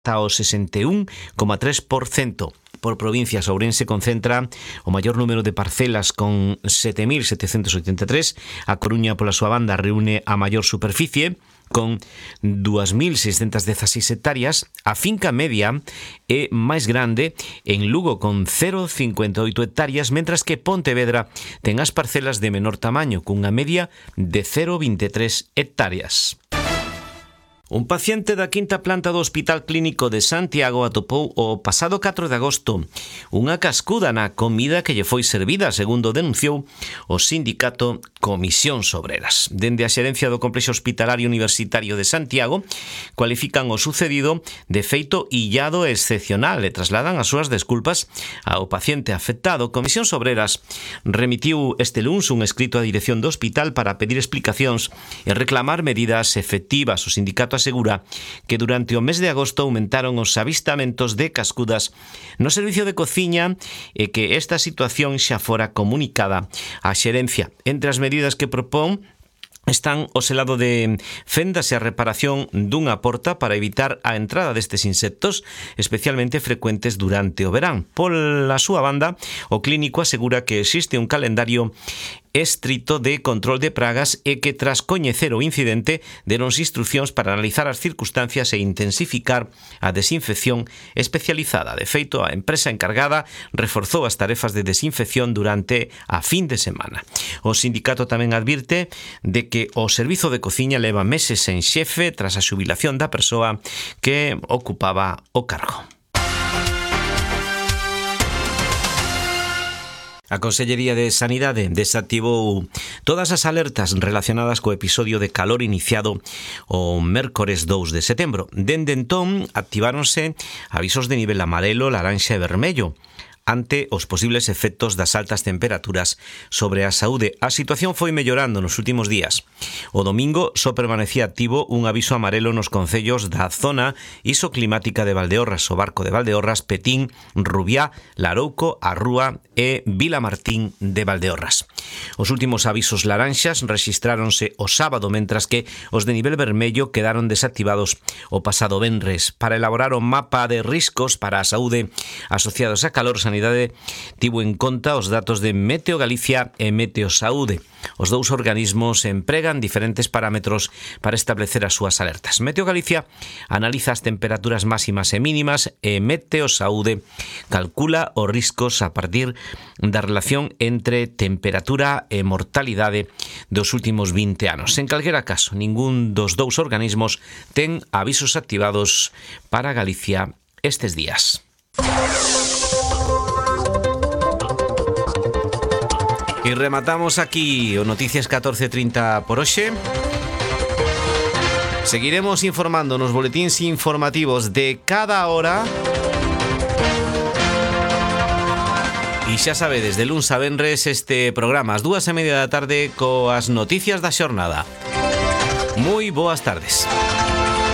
ao 61,3%. Por provincias, Ourense concentra o maior número de parcelas con 7.783. A Coruña, pola súa banda, reúne a maior superficie con 2.616 hectáreas. A finca media é máis grande en Lugo con 0,58 hectáreas, mentras que Pontevedra ten as parcelas de menor tamaño cunha media de 0,23 hectáreas. Un paciente da quinta planta do Hospital Clínico de Santiago atopou o pasado 4 de agosto unha cascuda na comida que lle foi servida, segundo denunciou o sindicato Comisións Obreras. Dende a xerencia do Complexo Hospitalario Universitario de Santiago cualifican o sucedido de feito illado e excepcional e trasladan as súas desculpas ao paciente afectado. Comisións Obreras remitiu este luns un escrito á dirección do hospital para pedir explicacións e reclamar medidas efectivas. O sindicato asegura que durante o mes de agosto aumentaron os avistamentos de cascudas no servicio de cociña e que esta situación xa fora comunicada á xerencia. Entre as medidas que propón están o selado de fendas e a reparación dunha porta para evitar a entrada destes insectos especialmente frecuentes durante o verán. Pola súa banda, o clínico asegura que existe un calendario estrito de control de pragas e que tras coñecer o incidente deronse instruccións para analizar as circunstancias e intensificar a desinfección especializada. De feito, a empresa encargada reforzou as tarefas de desinfección durante a fin de semana. O sindicato tamén advirte de que o servizo de cociña leva meses sen xefe tras a xubilación da persoa que ocupaba o cargo. A Consellería de Sanidade desactivou todas as alertas relacionadas co episodio de calor iniciado o mércores 2 de setembro. Dende entón, activáronse avisos de nivel amarelo, laranxa e vermello ante os posibles efectos das altas temperaturas sobre a saúde. A situación foi mellorando nos últimos días. O domingo só permanecía activo un aviso amarelo nos concellos da zona isoclimática de Valdeorras, o Barco de Valdeorras, Petín, Rubiá, Larouco, A Rúa e Vilamartín de Valdeorras. Os últimos avisos laranxas rexistráronse o sábado, mentras que os de nivel vermello quedaron desactivados o pasado venres. Para elaborar o mapa de riscos para a saúde asociados a calor, Sanidade tivo en conta os datos de Meteo Galicia e Meteo Saúde. Os dous organismos empregan diferentes parámetros para establecer as súas alertas. Meteo Galicia analiza as temperaturas máximas e mínimas e Meteo Saúde calcula os riscos a partir da relación entre temperatura e mortalidade dos últimos 20 anos. En calquera caso, ningún dos dous organismos ten avisos activados para Galicia estes días. E rematamos aquí o Noticias 14:30 por hoxe. Seguiremos informando nos boletíns informativos de cada hora. E xa sabedes, de luns a venres este programa ás 2:30 da tarde coas noticias da xornada. Moi boas tardes.